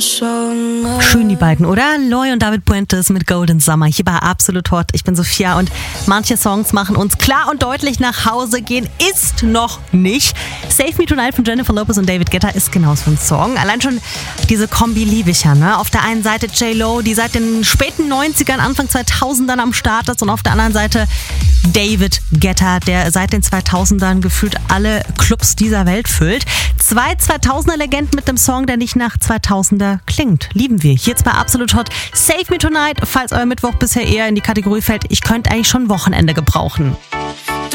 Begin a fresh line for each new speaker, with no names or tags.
Schön die beiden, oder? Loy und David Puentes mit Golden Summer. Hier bei Absolut Hot. Ich bin Sophia und manche Songs machen uns klar und deutlich nach Hause gehen. Ist noch nicht. Save Me Tonight von Jennifer Lopez und David Guetta ist genau so ein Song. Allein schon diese Kombi liebe ich ja, ne? Auf der einen Seite J-Lo, die seit den späten 90ern, Anfang 2000ern am Start ist, und auf der anderen Seite David Guetta, der seit den 2000ern gefühlt alle Clubs dieser Welt füllt. Zwei 2000er-Legenden mit einem Song, der nicht nach 2000er klingt. Lieben wir. Hier jetzt bei Absolut Hot. Save Me Tonight, falls euer Mittwoch bisher eher in die Kategorie fällt, ich könnte eigentlich schon Wochenende gebrauchen.